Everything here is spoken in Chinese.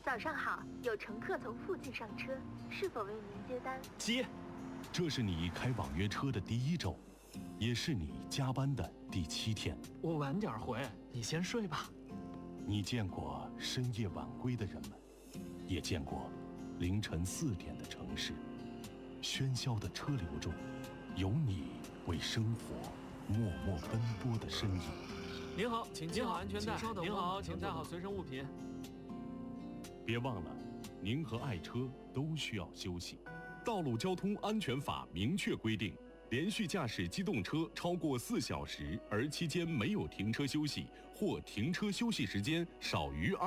早上好，有乘客从附近上车，是否为您接单？ 接。 这是你开网约车的第1周，也是你加班的第7天。 我晚点回，你先睡吧。 你见过深夜晚归的人们，也见过凌晨4点的城市。喧嚣的车流中，有你为生活默默奔波的身影。 您好，请系好安全带。您好，请带好随身物品。 别忘了，您和爱车都需要休息。 道路交通安全法明确规定，连续驾驶机动车超过4小时，而期间没有停车休息，或停车休息时间少于